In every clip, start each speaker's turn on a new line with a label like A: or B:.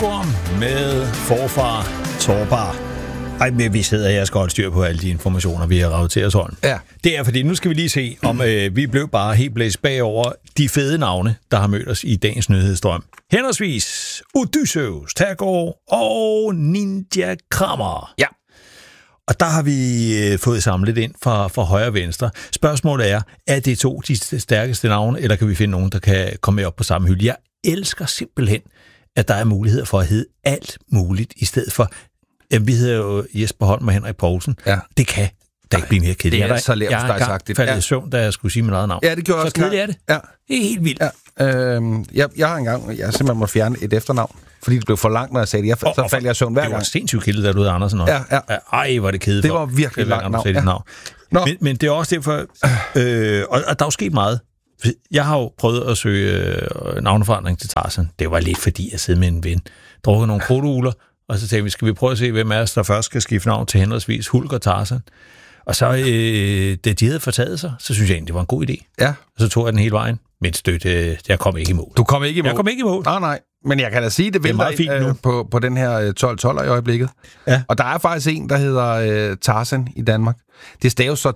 A: Hugorm med forfar Torbar. Ej, men vi sidder her og skal holde styr på alle de informationer, vi har ravet til os hånd.
B: Ja.
A: Det er, fordi nu skal vi lige se, om vi blev bare helt blæst bagover de fede navne, der har mødt os i dagens nyhedsstrøm. Henholdsvis Odysseus Tergård og Ninja Krammer.
B: Ja.
A: Og der har vi fået samlet ind fra højre og venstre. Spørgsmålet er det to de stærkeste navne, eller kan vi finde nogen, der kan komme med op på samme hylde? Jeg elsker simpelthen, at der er muligheder for at hedde alt muligt, i stedet for, vi hedder jo Jesper Holm og Henrik Poulsen.
B: Ja.
A: Det kan da ikke blive mere kedeligt.
B: Det er så lært
A: jeg faldt i søvn, da jeg skulle sige mit eget navn.
B: Ja, det gjorde
A: så
B: også.
A: kedeligt er det.
B: Ja.
A: Det er helt vildt.
B: Ja. Jeg har engang, jeg simpelthen måtte fjerne et efternavn, fordi det blev for langt, når jeg sagde det. Så faldt jeg i søvn hver gang.
A: Det var sindssygt kedeligt, da du hedder Andersen også.
B: Ja.
A: Ej, hvor det kedeligt.
B: Det var virkelig langt navn.
A: Men det er også derfor, og der er jo sket meget. Jeg har jo prøvet at søge navneforandring til Tarzan. Det var lidt fordi, jeg sidder med en ven, drukker nogle krudtugler, og så tænkte vi, skal vi prøve at se, hvem af os, der først skal skifte navn til henholdsvis Hulk og Tarzan. Og så, da de havde fortaget sig, så synes jeg egentlig, det var en god idé.
B: Ja.
A: Og så tog jeg den hele vejen, men jeg kom ikke i mål.
B: Du kom ikke i mål?
A: Jeg kom ikke i mål.
B: Nej. Men jeg kan da sige, det vælter fint på den her 12-12 i øjeblikket.
A: Ja.
B: Og der er faktisk en, der hedder Tarzan i Danmark. Det staves så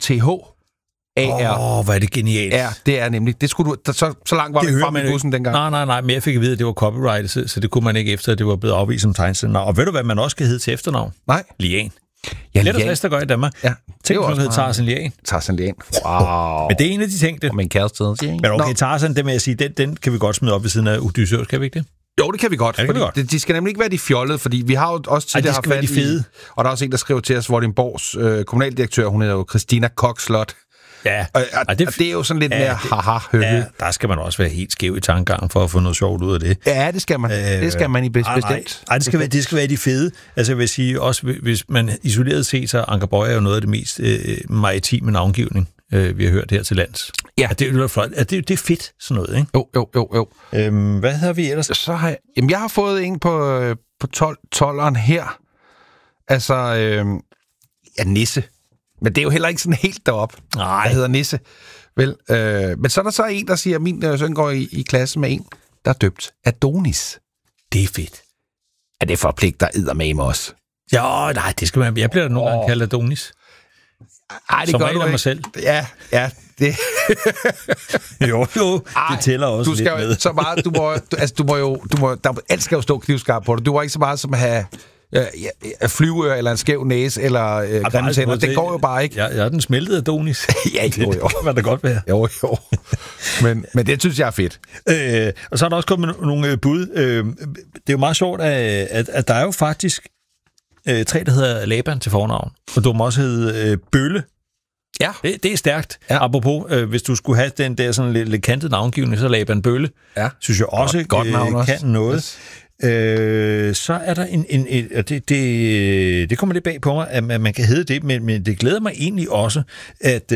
B: TH-AR.
A: Hvor er det genialt.
B: Ja, det er nemlig. Det skulle du, så langt var det frem i bussen dengang.
A: Nej, men jeg fik at vide, at det var copyright, så det kunne man ikke efter, at det var blevet afvist som tegnsætnavn. Og ved du, hvad man også kan hedde til efternavn?
B: Nej.
A: Lian.
B: Ja,
A: Let og slæst, der gør i Danmark.
B: Ja.
A: Tænk, at hedde Tarzan Lian.
B: Tarzan Lian. Wow.
A: Men det er en af de ting, det.
B: Og min kæreste.
A: Men okay, Tarzan, det vil jeg sige, den kan vi godt smide op ved siden af Odysseus, kan vi ikke det?
B: Jo, det kan vi godt.
A: Ja, det kan vi godt.
B: De skal nemlig ikke være de fjollede, fordi vi har jo også tidligere haft fat i... Og der er også en, der skriver til os, Vordingborgs kommunaldirektør, hun hedder jo Christina Kokslot.
A: Ja.
B: Og det er jo sådan lidt mere haha-høhø.
A: Ja, der skal man også være helt skæv i tankegangen for at få noget sjovt ud af det.
B: Ja, det skal man. Det skal man i bestemt.
A: Nej, det skal være de fede. Altså jeg vil sige, også hvis man isoleret set, så Anker Boye er jo noget af det mest maritime navngivning, vi har hørt her til lands.
B: Ja.
A: Det er flot. Det er fedt, sådan noget, ikke?
B: Jo.
A: Hvad har vi ellers?
B: Så har jeg har fået en på 12'eren her. Altså, Nisse. Men det er jo heller ikke sådan helt derop.
A: Nej.
B: Der hedder Nisse. Vel, men så er der så en, der siger, at min søn går i klasse med en, der er døbt Adonis.
A: Det er fedt.
B: Er det forpligter eddermame også?
A: Ja, nej, det skal man. Jeg bliver da nogle gange kaldt Adonis.
B: Ej, det
A: som
B: gør du ikke.
A: mig selv.
B: Ja, det...
A: jo, det tæller også
B: du skal
A: lidt med.
B: Så meget, alt skal jo stå knivskarpt på dig. Du var ikke så meget som at have flyveør, eller en skæv næse, eller grimme tænder. Det går jo bare ikke.
A: Jeg er den smeltede Adonis.
B: Ja, jo.
A: Det kan godt være.
B: Jo. Men det synes jeg er fedt.
A: Og så er der også kommet nogle bud. Det er jo meget sjovt, at der er jo faktisk 3, der hedder Laban til fornavn. Og du må også hedde Bølle.
B: Ja.
A: Det er stærkt.
B: Ja.
A: Apropos, hvis du skulle have den der sådan lidt kantet navngivning, så Laban Bølle.
B: Ja.
A: Synes jeg også
B: godt navn
A: kan noget.
B: Yes.
A: Så er der det kommer lidt bag på mig, at man kan hedde det, men det glæder mig egentlig også, at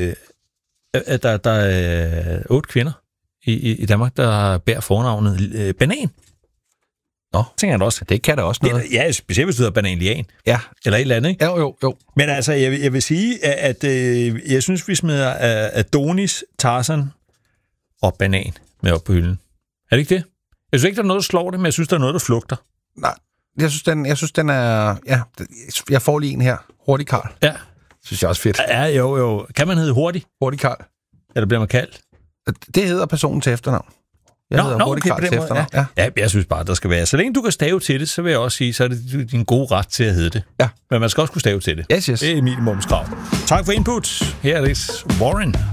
A: der er 8 kvinder i Danmark, der bærer fornavnet Banan.
B: Nå,
A: tænker jeg også.
B: Det kan da også noget.
A: Ja, specielt hvis du hedder Banan Lian.
B: Ja.
A: Eller et eller andet, ikke?
B: Jo.
A: Men altså, jeg vil sige, at jeg synes, vi smider Adonis, Tarzan og Banan med op på hylden. Er det ikke det? Jeg synes ikke, der er noget, der slår det, men jeg synes, der er noget, der flugter.
B: Nej, jeg synes, den er... Ja, jeg får lige en her. Hurtig Karl.
A: Ja.
B: Synes jeg også fedt.
A: Ja, jo. Kan man hedde Hurtig?
B: Hurtig Karl.
A: Eller bliver man kaldt?
B: Det hedder personen til efternavn. Jeg hedder Hurtig Karl til efternavn.
A: Ja, jeg synes bare, der skal være. Så længe du kan stave til det, så vil jeg også sige, så er det din gode ret til at hedde det.
B: Ja.
A: Men man skal også kunne stave til det.
B: Yes.
A: Det er minimumskrav. Tak for input. Her er det Warren.